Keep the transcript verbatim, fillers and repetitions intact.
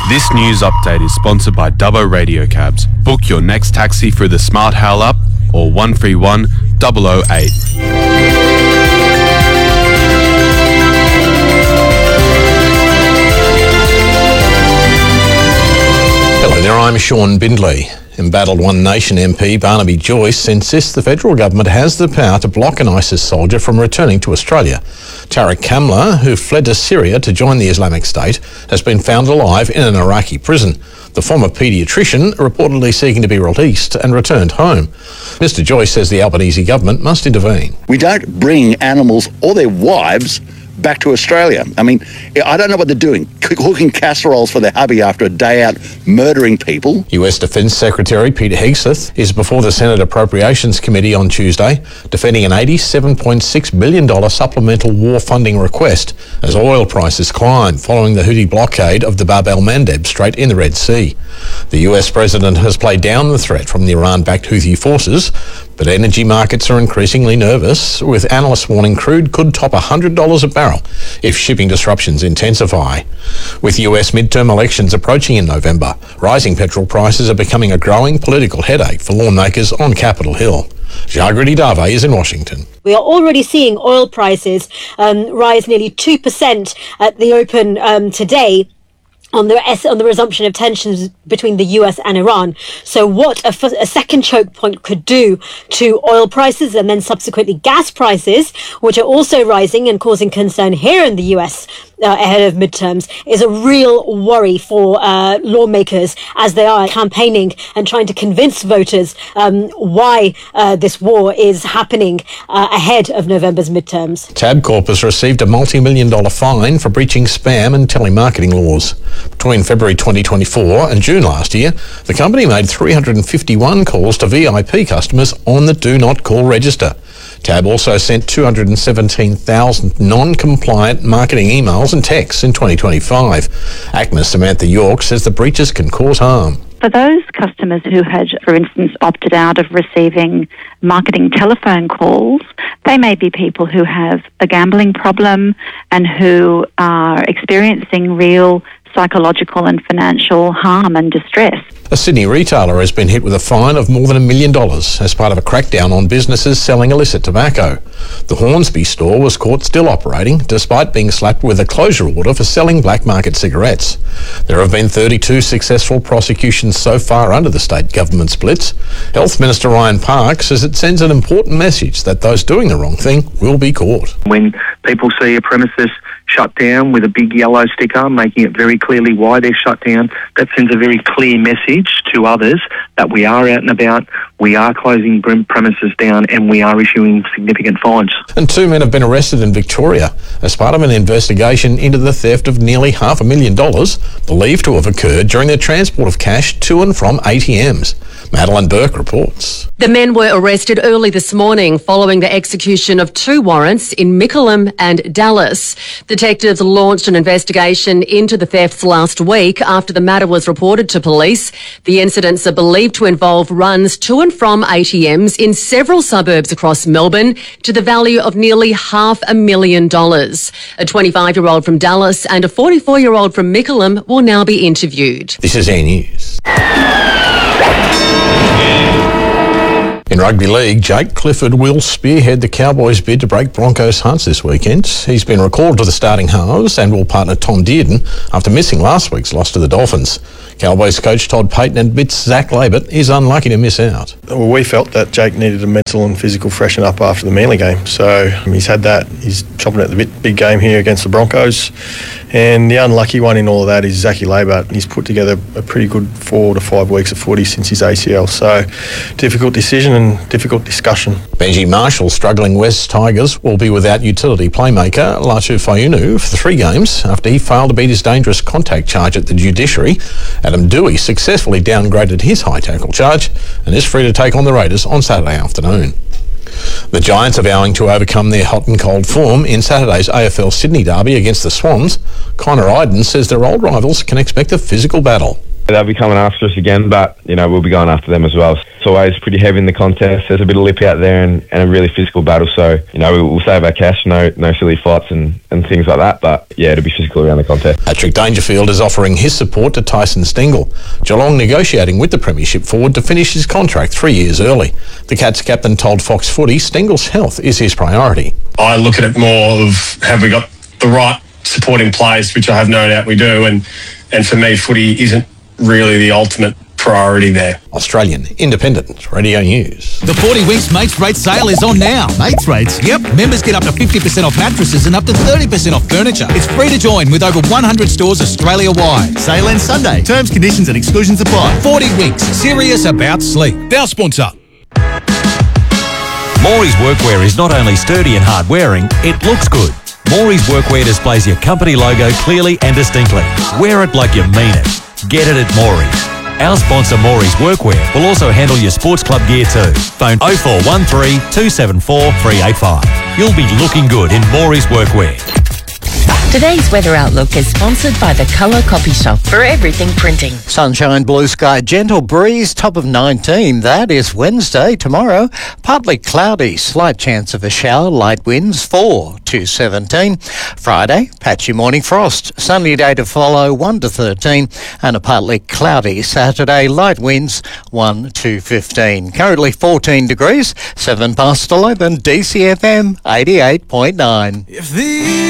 This news update is sponsored by Dubbo Radio Cabs. Book your next taxi through the Smart Howl app or one three one, zero zero eight. Hello there, I'm Sean Bindley. Embattled One Nation M P Barnaby Joyce insists the federal government has the power to block an ISIS soldier from returning to Australia. Tariq Kamla, who fled to Syria to join the Islamic State, has been found alive in an Iraqi prison. The former paediatrician reportedly seeking to be released and returned home. Mister Joyce says the Albanese government must intervene. We don't bring animals or their wives back to Australia. I mean, I don't know what they're doing, cooking casseroles for their hubby after a day out murdering people. U S Defence Secretary Pete Hegseth is before the Senate Appropriations Committee on Tuesday, defending an eighty-seven point six billion dollars supplemental war funding request as oil prices climb following the Houthi blockade of the Bab el-Mandeb Strait in the Red Sea. The U S president has played down the threat from the Iran-backed Houthi forces, but energy markets are increasingly nervous, with analysts warning crude could top one hundred dollars a barrel if shipping disruptions intensify. With U S midterm elections approaching in November, rising petrol prices are becoming a growing political headache for lawmakers on Capitol Hill. Jagriti Dave is in Washington. We are already seeing oil prices um, rise nearly two percent at the open um, today, on the on the resumption of tensions between the U S and Iran. So what a, f- a second choke point could do to oil prices and then subsequently gas prices, which are also rising and causing concern here in the U S uh, ahead of midterms, is a real worry for uh, lawmakers as they are campaigning and trying to convince voters um, why uh, this war is happening uh, ahead of November's midterms. Tabcorp has received a multi-million dollar fine for breaching spam and telemarketing laws. Between February twenty twenty-four and June last year, the company made three hundred fifty-one calls to V I P customers on the Do Not Call register. Tab also sent two hundred seventeen thousand non-compliant marketing emails and texts in twenty twenty-five. A C M A's Samantha York says the breaches can cause harm. For those customers who had, for instance, opted out of receiving marketing telephone calls, they may be people who have a gambling problem and who are experiencing real psychological and financial harm and distress. A Sydney retailer has been hit with a fine of more than a million dollars as part of a crackdown on businesses selling illicit tobacco. The Hornsby store was caught still operating despite being slapped with a closure order for selling black market cigarettes. There have been thirty-two successful prosecutions so far under the state government splits. Health Minister Ryan Park says it sends an important message that those doing the wrong thing will be caught. When people see a premises shut down with a big yellow sticker making it very clearly why they're shut down, that sends a very clear message to others that we are out and about, we are closing premises down and we are issuing significant fines. And two men have been arrested in Victoria as part of an investigation into the theft of nearly half a million dollars believed to have occurred during the transport of cash to and from A T Ms. Madeline Burke reports. The men were arrested early this morning following the execution of two warrants in Mickleham and Dallas. Detectives launched an investigation into the thefts last week after the matter was reported to police. The incidents are believed to involve runs to and from A T Ms in several suburbs across Melbourne to the value of nearly half a million dollars. A twenty-five-year-old from Dallas and a forty-four-year-old from Mickleham will now be interviewed. This is Air News. In rugby league, Jake Clifford will spearhead the Cowboys' bid to break Broncos' hearts this weekend. He's been recalled to the starting halves and will partner Tom Dearden after missing last week's loss to the Dolphins. Cowboys coach Todd Payton admits Zach Labert is unlucky to miss out. Well, we felt that Jake needed a mental and physical freshen up after the Manly game. So he's had that. He's chopping at the bit, big game here against the Broncos. And the unlucky one in all of that is Zachy Labert. He's put together a pretty good four to five weeks of footy since his A C L. So difficult decision and difficult discussion. Benji Marshall struggling West Tigers will be without utility playmaker Latu Fayunu for three games after he failed to beat his dangerous contact charge at the judiciary. Adam Dewey successfully downgraded his high tackle charge and is free to take on the Raiders on Saturday afternoon. The Giants are vowing to overcome their hot and cold form in Saturday's A F L Sydney derby against the Swans. Connor Iden says their old rivals can expect a physical battle. They'll be coming after us again, but, you know, we'll be going after them as well. It's always pretty heavy in the contest. There's a bit of lip out there and, and a really physical battle. So, you know, we'll, we'll save our cash, no no silly fights and, and things like that. But, yeah, it'll be physical around the contest. Patrick Dangerfield is offering his support to Tyson Stengel. Geelong negotiating with the Premiership forward to finish his contract three years early. The Cats captain told Fox Footy Stengel's health is his priority. I look at it more of, have we got the right support in place, which I have no doubt we do. And, and for me, footy isn't really the ultimate priority there. Australian Independent Radio News. The forty Winks Mates Rate sale is on now. Mates Rates? Yep. Members get up to fifty percent off mattresses and up to thirty percent off furniture. It's free to join with over one hundred stores Australia-wide. Sale ends Sunday. Terms, conditions and exclusions apply. forty Winks. Serious about sleep. Our sponsor. Morey's Workwear is not only sturdy and hard wearing, it looks good. Morey's Workwear displays your company logo clearly and distinctly. Wear it like you mean it. Get it at Morey's. Our sponsor Morey's Workwear will also handle your sports club gear too. Phone oh four one three, two seven four, three eight five. You'll be looking good in Morey's Workwear. Today's weather outlook is sponsored by the Colour Copy Shop for everything printing. Sunshine, blue sky, gentle breeze, top of nineteen. That is Wednesday. Tomorrow, partly cloudy, slight chance of a shower, light winds, four to seventeen. Friday, patchy morning frost, sunny day to follow, one to thirteen. And a partly cloudy Saturday, light winds, one to fifteen. Currently fourteen degrees, seven past eleven, D C F M eighty-eight point nine. If the